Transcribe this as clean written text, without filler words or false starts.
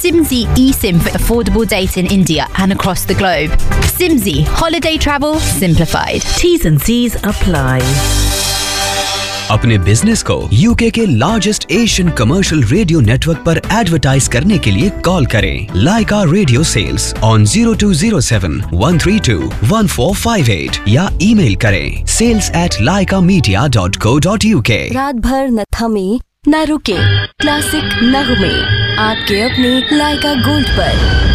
Simsy eSIM for affordable data in India and across the globe. Simsy, holiday travel simplified. T's and C's apply. अपने business को UK के largest Asian commercial radio network पर advertise करने के लिए call करें लाइका radio sales on 0207-132-1458 या email करें sales@laikamedia.co.uk। रात भर न थमे न रुके, क्लासिक नगमे आपके अपने लाइका गोल्ड पर।